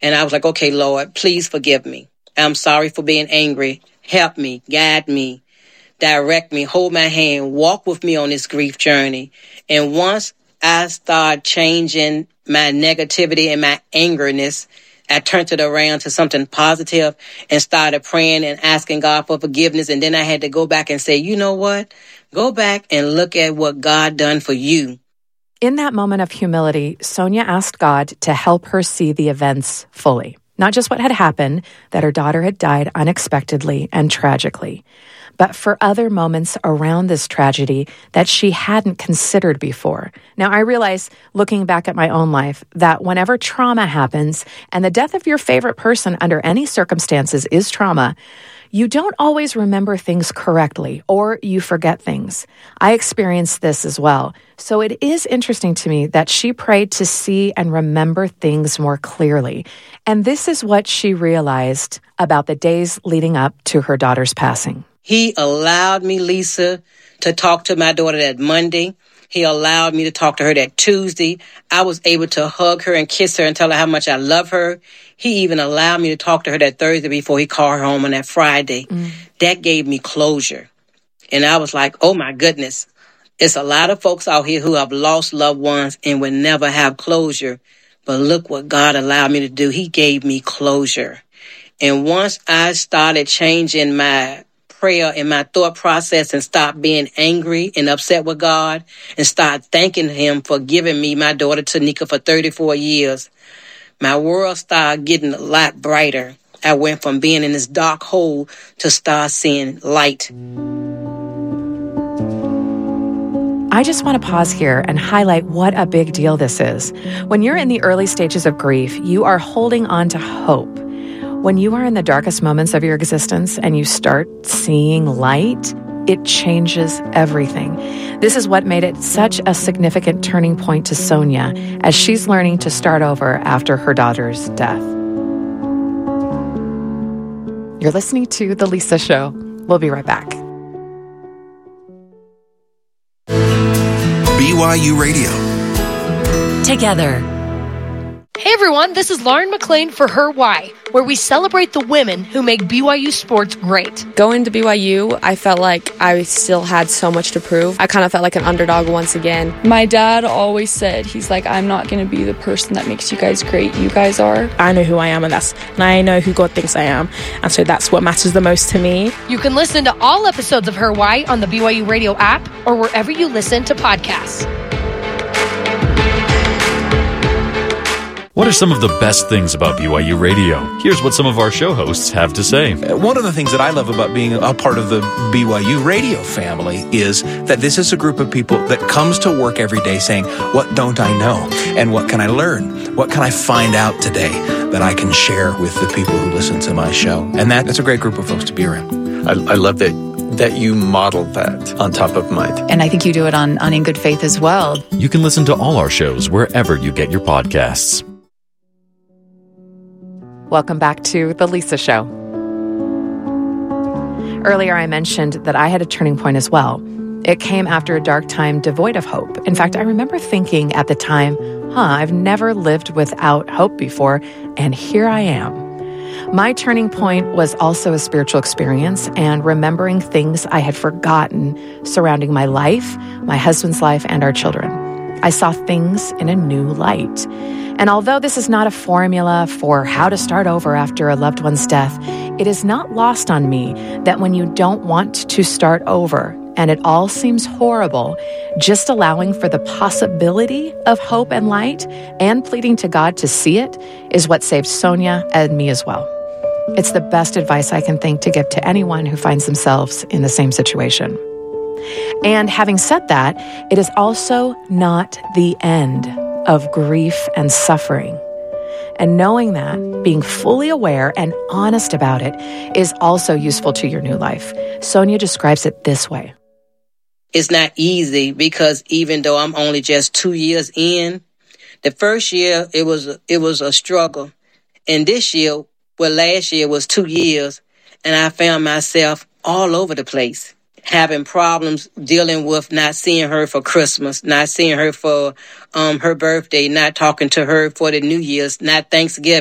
And I was like, okay, Lord, please forgive me. I'm sorry for being angry. Help me, guide me, direct me, hold my hand, walk with me on this grief journey. And once I start changing my negativity and my angerness, I turned it around to something positive and started praying and asking God for forgiveness. And then I had to go back and say, you know what? Go back and look at what God done for you. In that moment of humility, Sonia asked God to help her see the events fully. Not just what had happened, that her daughter had died unexpectedly and tragically, but for other moments around this tragedy that she hadn't considered before. Now, I realize, looking back at my own life, that whenever trauma happens, and the death of your favorite person under any circumstances is trauma, you don't always remember things correctly, or you forget things. I experienced this as well. So it is interesting to me that she prayed to see and remember things more clearly. And this is what she realized about the days leading up to her daughter's passing. He allowed me, Lisa, to talk to my daughter that Monday. He allowed me to talk to her that Tuesday. I was able to hug her and kiss her and tell her how much I love her. He even allowed me to talk to her that Thursday before he called her home on that Friday. That gave me closure. And I was like, oh my goodness. It's a lot of folks out here who have lost loved ones and will never have closure. But look what God allowed me to do. He gave me closure. And once I started changing my prayer and my thought process and stop being angry and upset with God and start thanking him for giving me my daughter Tanika for 34 years, my world started getting a lot brighter. I went from being in this dark hole to start seeing light. I just want to pause here and highlight what a big deal this is. When you're in the early stages of grief, you are holding on to hope. When you are in the darkest moments of your existence and you start seeing light, it changes everything. This is what made it such a significant turning point to Sonia as she's learning to start over after her daughter's death. You're listening to The Lisa Show. We'll be right back. BYU Radio. Together. Hey everyone, this is Lauren McLean for Her Why, where we celebrate the women who make BYU sports great. Going to BYU, I felt like I still had so much to prove. I kind of felt like an underdog once again. My dad always said, he's like, I'm not going to be the person that makes you guys great. You guys are. I know who I am, and I know who God thinks I am. And so that's what matters the most to me. You can listen to all episodes of Her Why on the BYU Radio app or wherever you listen to podcasts. What are some of the best things about BYU Radio? Here's what some of our show hosts have to say. One of the things that I love about being a part of the BYU Radio family is that this is a group of people that comes to work every day saying, what don't I know? And what can I learn? What can I find out today that I can share with the people who listen to my show? And that's a great group of folks to be around. I love that you modeled that on Top of Mind. And I think you do it on In Good Faith as well. You can listen to all our shows wherever you get your podcasts. Welcome back to The Lisa Show. Earlier, I mentioned that I had a turning point as well. It came after a dark time devoid of hope. In fact, I remember thinking at the time, I've never lived without hope before, and here I am. My turning point was also a spiritual experience and remembering things I had forgotten surrounding my life, my husband's life, and our children. I saw things in a new light. And although this is not a formula for how to start over after a loved one's death, it is not lost on me that when you don't want to start over and it all seems horrible, just allowing for the possibility of hope and light and pleading to God to see it is what saved Sonia and me as well. It's the best advice I can think to give to anyone who finds themselves in the same situation. And having said that, it is also not the end of grief and suffering. And knowing that, being fully aware and honest about it is also useful to your new life. Sonia describes it this way. It's not easy because even though I'm only just 2 years in, the first year it was a struggle. And this year, last year was 2 years, and I found myself all over the place, having problems dealing with not seeing her for Christmas, not seeing her for her birthday, not talking to her for the New Year's, not Thanksgiving.